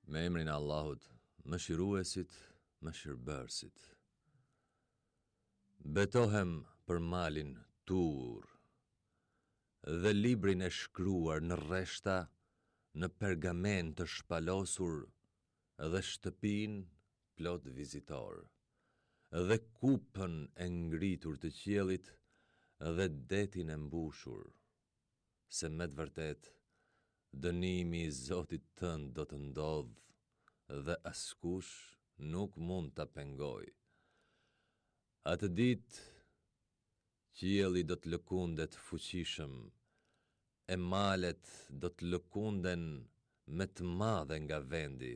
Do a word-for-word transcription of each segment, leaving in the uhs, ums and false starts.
Me emrin e Allahut, mëshiruesit, mëshirbërësit. Betohem për malin tur dhe librin e shkruar në rreshta, në pergament të shpalosur dhe shtëpin plot vizitor, dhe kupën e ngritur të qiellit dhe detin e mbushur, se me të vërtet dënimi i Zotit tënd do të ndodh dhe askush nuk mund ta pengoj. Atë ditë qielli do të lëkundet fuqishëm, e malet do të lëkunden me të madhe nga vendi.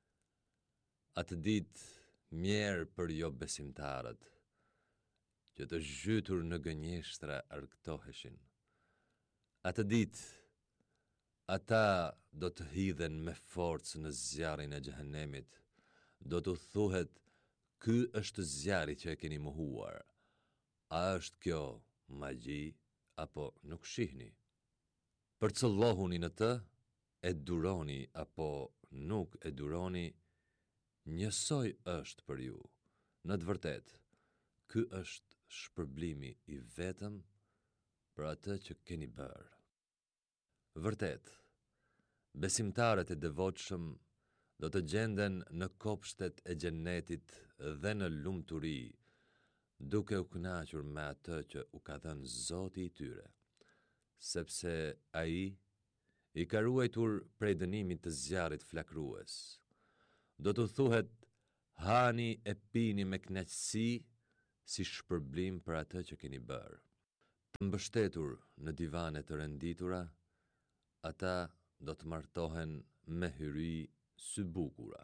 Atë ditë mjerë për jo besimtarët, që të zhytur në gënjeshtra argëtoheshin. Atë ditë ata do të hidhen me forcë në zjarrin e xhehenemit, do të thuhet, ky është zjarri që e keni mohuar. A është kjo magji, apo nuk shihni? Përcëllohuni në të, e duroni apo nuk e duroni, njësoj është për ju. Në të vërtet, ky është shpërblimi i vetëm për atë që keni bërë. Vërtet, besimtarët e devotshëm do të gjenden në kopshtet e xhenetit dhe në lumturi, duke u kënaqur me atë që u ka dhënë Zoti i tyre, sepse ai i ka ruajtur prej dënimit të zjarrit flakrues. Do të thuhet, hani e pini me kënaqësi si shpërblim për atë që keni bërë. Të mbështetur në divane të renditura, ata do të martohen me hyri sy bukura.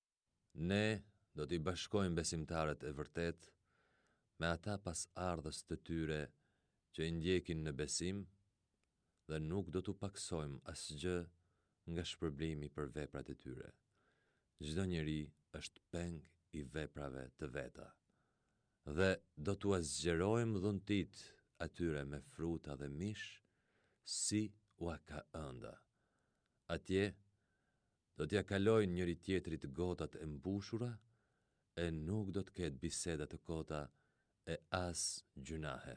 Ne do t'i bashkojmë besimtarët e vërtet me ata pas ardhës të tyre që i ndjekin në besim dhe nuk do t'u paksojmë asgjë nga shpërblimi për veprat e tyre. Çdo njeri është peng i veprave të veta dhe do t'u azgjerojmë dhuntit atyre me fruta dhe mish si u ka ënda. Atje do t'ja kalojnë njëri tjetrit gotat e mbushura e nuk do të ketë biseda të kota e as gjunahe.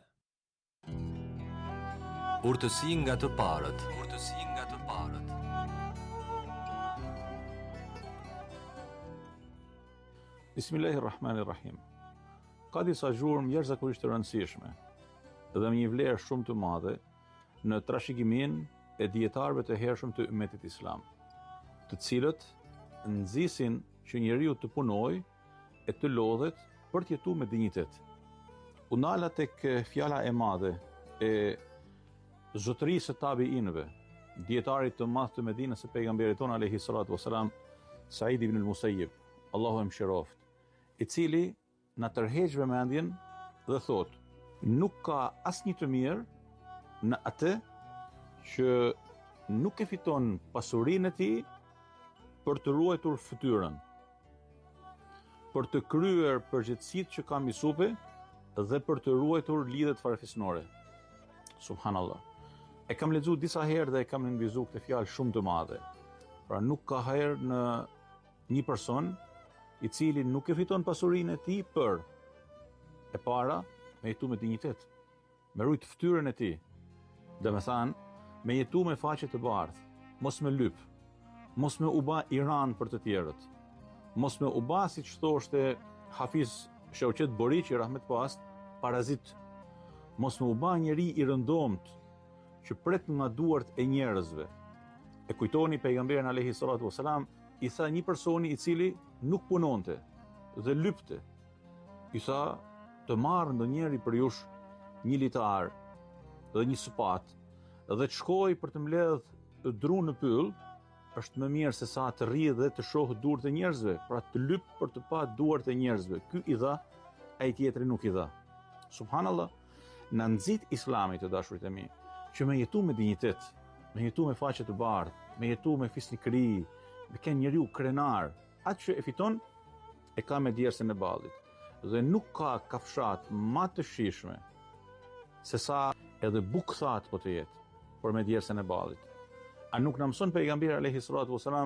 Urtësi nga të parët. Urtësi nga të parët. Bismillahirrahmanirrahim. Ka disa zhurmë jashtëzakonisht të rëndësishme dhe me një vlerë shumë të madhe në trashëgimin e dietarëve të hershëm të ummetit islam, të cilët nxisin që njeriu të punojë e të lodhet për të jetuar me dinjitet. U nala tek fjala e madhe e zotërisë së tabiinëve, dietarit të madh të Medinës së pejgamberit ton alayhi salatu wasalam, Said ibn al-Musayyib, Allahu e mëshiroft, i cili na tërheq vëmendjen dhe thotë, nuk ka asnjë të mirë në atë që nuk e fiton pasurinë e tij për të ruajtur fytyrën, për të kryer përgjegjësitë që ka mbi supe dhe për të ruajtur lidhjet farefisnore. Subhanallah. E kam lexuar disa herë dhe e kam nënvizuar këtë fjalë shumë të madhe. Pra nuk ka herë në një person i cili nuk e fiton pasurinë e tij për e para me jetu me dinjitet, me rujt fytyrën e tij. Dhe me thanë, me jetu me faqe të bardhë, mos me lyp, mos me u bë Iran për të tjerët, mos me u bë, siç thoshte Hafiz Shauqet Boriqi rahmet past, parazit, mos me u bë njeri i rëndomt që pret nga duart e njerëzve. E kujtoni pejgamberin alayhi salatu wasalam, i tha një personi i cili nuk punonte dhe lypte, i tha, të marrë ndonjëri për jush një litar dhe një supat dhe të shkoj për të mbledh dru në pyll, është më mirë se sa të rri dhe të shohë duart e njerëzve, pra të lyp për të pa duart e njerëzve. Ky i dha, ai tjetri nuk i dha. Subhanallah, na nxit Islami të dashurit e mi, që me jetu me dinjitet, me jetu me faqe të bardhë, me jetu me fisnikëri, me ken njeriu krenar, atë që e fiton e ka me djersën e ballit. Dhe nuk ka kafshat ma të shishme se sa edhe bukthat po të jetë për me djersën e ballit. A nuk na mëson pejgamberi alayhi salatu wasalam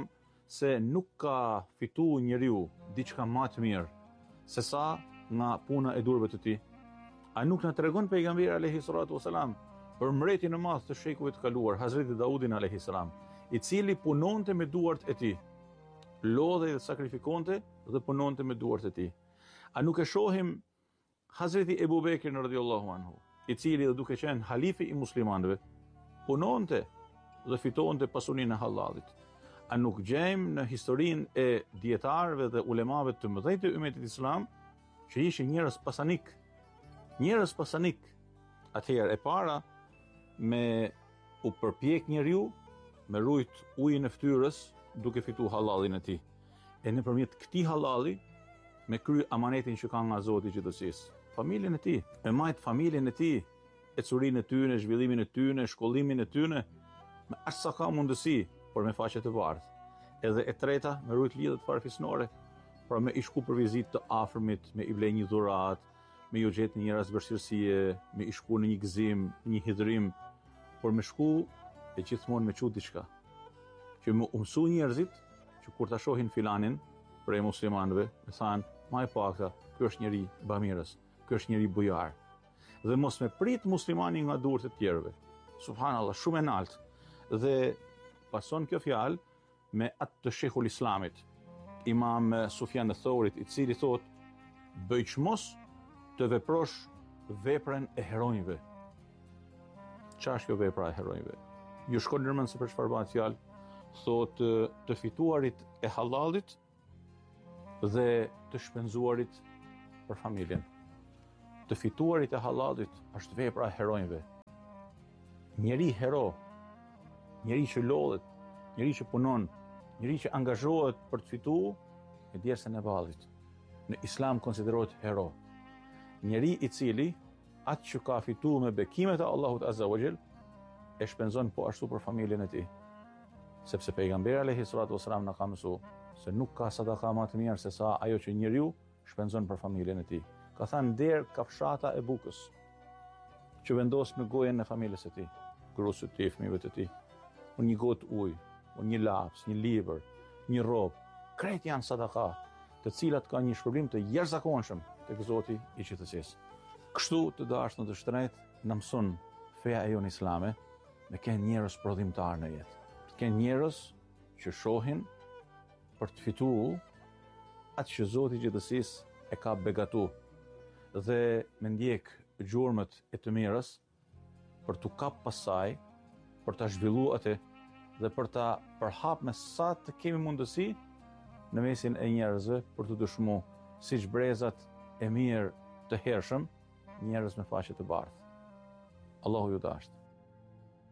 se nuk ka fitu njeriu diçka më të mirë se sa nga puna e durve të tij. A nuk na tregon pejgamberi alayhi salatu wasalam për mbretin e madh të shekuve të kaluar, Hazreti Daudin alayhi salam, i cili punonte me duart e tij, lodhej dhe sakrifikonte dhe punonte me duart e tij. A nuk e shohim Hazreti Ebu Bekrin radhiyallahu anhu, i cili dhe duke qenë halifi i muslimanëve, punonte dhe fitonte pasurinë e hallalit. A nuk gjejmë në historinë e dietarëve dhe ulemave të mëdhenj të ummetit islam që ishin njerëz pasanik, njerëz pasanik. Atëherë e para me u përpjek njeriu me rujt ujin e fytyrës duke fitu hallalin e tij. E nëpërmjet këtij hallalli me kry amanetin që ka nga Zoti i gjithësisë. Familjen e tij, me majt familjen e tij, ecurinë e tyre, zhvillimin e tyre, shkollimin e tyre, me aq sa ka mundësi, por me faqe të bardhë. Edhe e treta, me rujt lidhjet farefisnore, pra me i shku për vizitë të afërmit, me i blej një dhurat, me ju gjetë një rast vështirësie, me i shku në një gëzim, një hidhrim, por me shku e gjithmonë me çu diçka. Që më umësu njerëzit që kur ta shohin filanin prej muslimanëve, me thanë, ma e pakta, ky është njeri bamirës, ky është njeri bujar. Dhe mos me prit muslimani nga durët e tjerëve. Subhanallah, shumë e nalt. Dhe pason kjo fjalë me atë të Sheikhul Islamit, Imam Sufjan al-Thaurit, i cili thot, bëj çmos të veprosh veprën e heronjve. Çfarë është kjo vepra e heronjve? Ju shkon në mend se për çfarë bëhet fjalë? Thot të fituarit e hallalit dhe të shpenzuarit për familjen. Të fituarit e hallalit është vepra e heronjve. Njeri hero, njeri që lodhet, njeri që punon, njeri që angazhohet për të fituar e djersën e vallit. Në Islam konsiderohet hero. Njeri i cili atë që ka fituar me bekimet e Allahut Azza wa Jall e shpenzon po ashtu për familjen e tij. Sepse pejgamberi alayhi salatu wasalam na ka mësuar se nuk ka sadaka më të mirë se sa ajo që njeriu shpenzon për familjen e tij. Ka thënë der kafshata e bukës që vendos në gojen e familjes së tij, gruas së tij, fëmijëve të tij. Unë një gotë ujë, unë një laps, një libër, një rrobë, krejt janë sadaka, të cilat ka një shpërblim të jashtëzakonshëm tek Zoti i gjithësisë. Kështu të dashur të shtrenjtë na mëson feja e jonë islame me kënë njerëz prodhimtar në jetë. Të kenë njerëz që shohin për të fituar atë që Zoti i gjithësisë e ka begatu dhe me ndjek gjurmët e të mirës për t'u kap pasaj, për ta zhvilluar atë dhe për ta përhap me sa të kemi mundësi në mesin e njerëzve për të dëshmuar siç brezat e mirë të hershëm, njerëz me faqe të bardhë. Allahu ju dashtë.